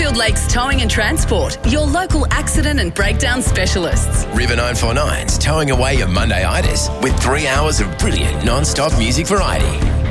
Caulfield Lakes Towing and Transport, your local accident and breakdown specialists. River 949's towing away your Monday-itis with 3 hours of brilliant non-stop music variety.